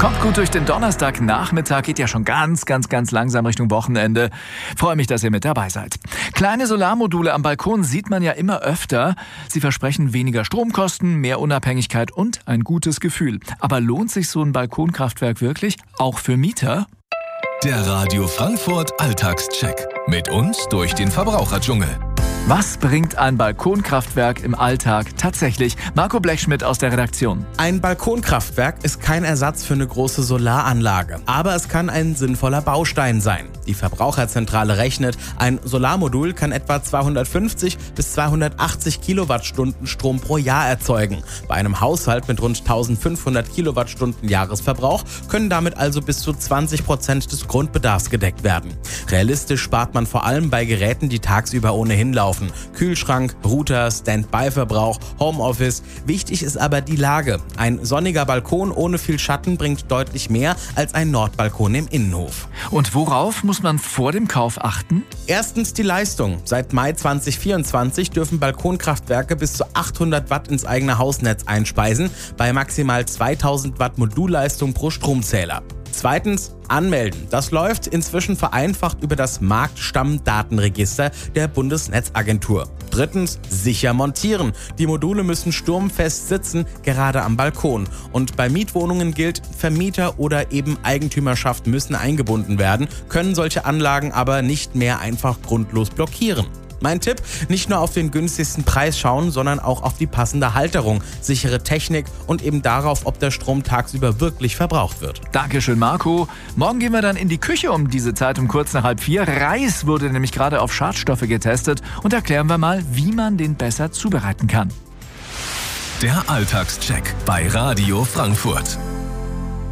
Kommt gut durch den Donnerstagnachmittag, geht ja schon ganz langsam Richtung Wochenende. Freue mich, dass ihr mit dabei seid. Kleine Solarmodule am Balkon sieht man ja immer öfter. Sie versprechen weniger Stromkosten, mehr Unabhängigkeit und ein gutes Gefühl. Aber lohnt sich so ein Balkonkraftwerk wirklich, auch für Mieter? Der Radio Frankfurt Alltagscheck. Mit uns durch den Verbraucherdschungel. Was bringt ein Balkonkraftwerk im Alltag tatsächlich? Marco Blechschmidt aus der Redaktion. Ein Balkonkraftwerk ist kein Ersatz für eine große Solaranlage, aber es kann ein sinnvoller Baustein sein. Die Verbraucherzentrale rechnet, ein Solarmodul kann etwa 250 bis 280 Kilowattstunden Strom pro Jahr erzeugen. Bei einem Haushalt mit rund 1500 Kilowattstunden Jahresverbrauch können damit also bis zu 20% des Grundbedarfs gedeckt werden. Realistisch spart man vor allem bei Geräten, die tagsüber ohnehin laufen. Kühlschrank, Router, Standby-Verbrauch, Homeoffice. Wichtig ist aber die Lage. Ein sonniger Balkon ohne viel Schatten bringt deutlich mehr als ein Nordbalkon im Innenhof. Und worauf muss man vor dem Kauf achten? Erstens die Leistung. Seit Mai 2024 dürfen Balkonkraftwerke bis zu 800 Watt ins eigene Hausnetz einspeisen, bei maximal 2000 Watt Modulleistung pro Stromzähler. Zweitens, anmelden. Das läuft inzwischen vereinfacht über das Marktstammdatenregister der Bundesnetzagentur. Drittens, sicher montieren. Die Module müssen sturmfest sitzen, gerade am Balkon. Und bei Mietwohnungen gilt, Vermieter oder eben Eigentümerschaft müssen eingebunden werden, können solche Anlagen aber nicht mehr einfach grundlos blockieren. Mein Tipp, nicht nur auf den günstigsten Preis schauen, sondern auch auf die passende Halterung, sichere Technik und eben darauf, ob der Strom tagsüber wirklich verbraucht wird. Dankeschön, Marco. Morgen gehen wir dann in die Küche um diese Zeit um kurz nach 3:30. Reis wurde nämlich gerade auf Schadstoffe getestet und erklären wir mal, wie man den besser zubereiten kann. Der Alltagscheck bei Radio Frankfurt.